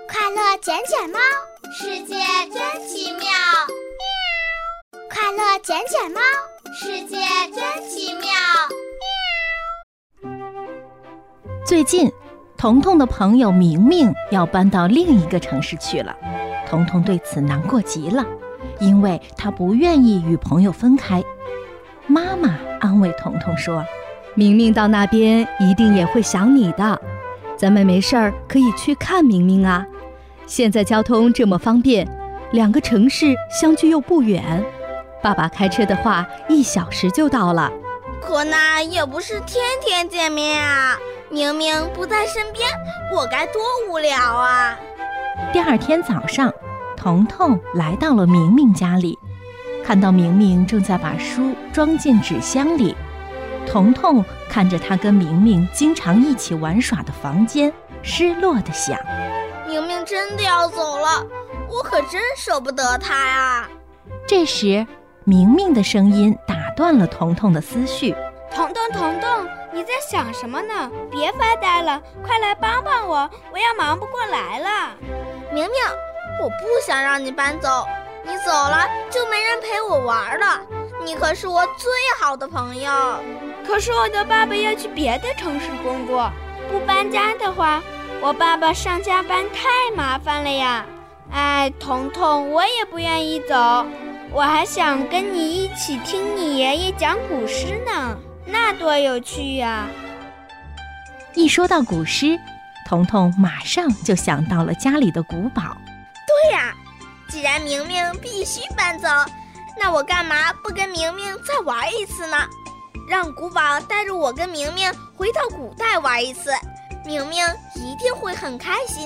快乐捡捡猫， 世界真奇妙。 快乐捡捡猫， 世界真奇妙。 最近，彤彤的朋友明明要搬到另一个城市去了，彤彤对此难过极了，因为她不愿意与朋友分开。妈妈安慰彤彤说：“ 明明到那边一定也会想你的，咱们没事儿可以去看明明啊。现在交通这么方便，2个城市相距又不远，爸爸开车的话1小时就到了。 可那也不是天天见面啊，明明不在身边，我该多无聊啊。” 第二天早上，彤彤来到了明明家里，看到明明正在把书装进纸箱里。彤彤看着他跟明明经常一起玩耍的房间，失落地想： 明明真的要走了，我可真舍不得他啊。 这时，明明的声音打断了彤彤的思绪：“ 彤彤，你在想什么呢？别发呆了，快来帮帮我，我要忙不过来了。” 明明，我不想让你搬走，你走了就没人陪我玩了。你可是我最好的朋友。 可是我的爸爸要去别的城市工作，不搬家的话，我爸爸上下班太麻烦了呀。哎，彤彤，我也不愿意走，我还想跟你一起听你爷爷讲古诗呢，那多有趣呀！ 一说到古诗，彤彤马上就想到了家里的古堡。 对呀，既然明明必须搬走，那我干嘛不跟明明再玩一次呢？让古堡带着我跟明明回到古代玩一次，明明一定会很开心。